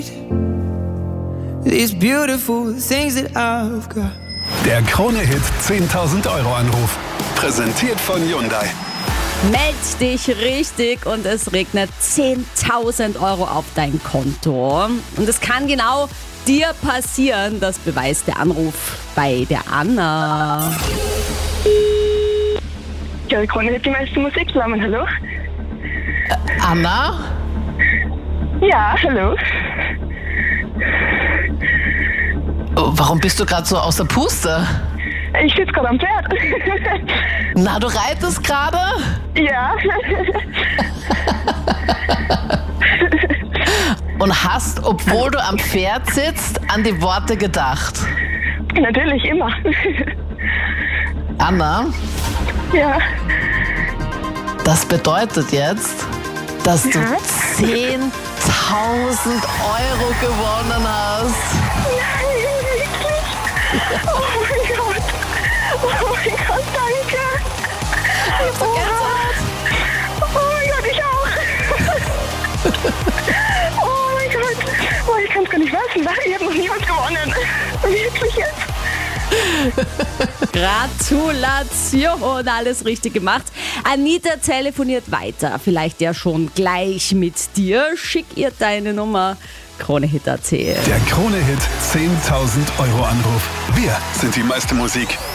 These beautiful things that I've got. Der Krone-Hit 10.000 Euro Anruf. Präsentiert von Hyundai. Meld dich richtig und es regnet 10.000 Euro auf dein Konto. Und es kann genau dir passieren, das beweist der Anruf bei der Anna. Ja, Krone hat die meiste Musik zusammen, hallo? Anna? Ja, hallo. Warum bist du gerade so aus der Puste? Ich sitze gerade am Pferd. Na, du reitest gerade? Ja. Und hast, obwohl du am Pferd sitzt, an die Worte gedacht? Natürlich, immer. Anna, Ja. das bedeutet jetzt, dass du 10.000 Euro gewonnen hast. Nein, wirklich? Oh mein Gott. Oh mein Gott, danke. Oh mein Gott, ich auch. Oh mein Gott. Oh, ich kann es gar nicht fassen. Ich habe noch nie was gewonnen. Wirklich jetzt? Gratulation, alles richtig gemacht. Anita telefoniert weiter, vielleicht ja schon gleich mit dir. Schick ihr deine Nummer. Krone-Hit.at. Der Krone-Hit 10.000 Euro Anruf. Wir sind die meiste Musik.